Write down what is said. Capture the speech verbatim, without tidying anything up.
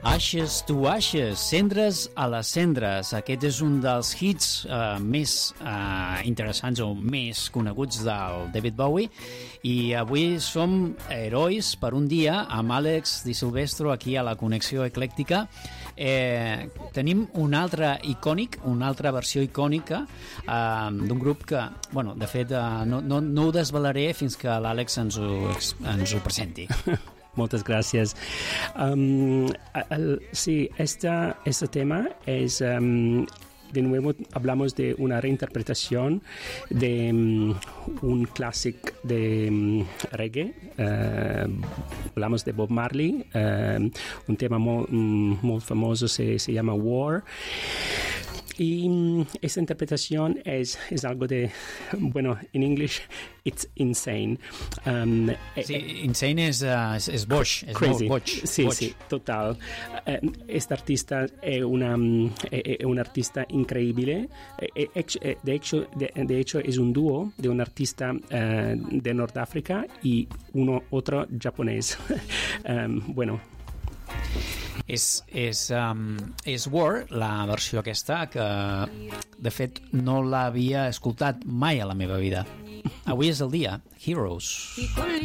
Ashes to Ashes, Cendres a les Cendres. Aquest és un dels hits uh, més uh, interessants o més coneguts del David Bowie, i avui som herois per un dia amb Àlex Di Silvestro aquí a la Connexió Eclèctica. Eh, tenim un altre icònic, una altra versió icònica uh, d'un grup que, bueno, de fet uh, no, no, no ho desvelaré fins que l'Àlex ens ho, ens ho presenti. Muchas gracias. Um, el, sí, esta, este tema es, um, de nuevo, hablamos de una reinterpretación de um, un clásico de um, reggae. Uh, hablamos de Bob Marley. Uh, un tema muy, muy famoso se, se llama War. Y um, esta interpretación es, es algo de, bueno, en inglés, it's insane. Um, sí, eh, insane és, uh, és, és boix, és crazy. boig. Sí, boig. sí, total. Uh, este artista es una, es un artista increíble. De hecho, de, de hecho, es un dúo de un artista uh, de Norteáfrica y uno otro japonés. um, bueno, És, és, um, és War, la versió aquesta, que de fet no l'havia escoltat mai a la meva vida. Avui és el dia. Heroes.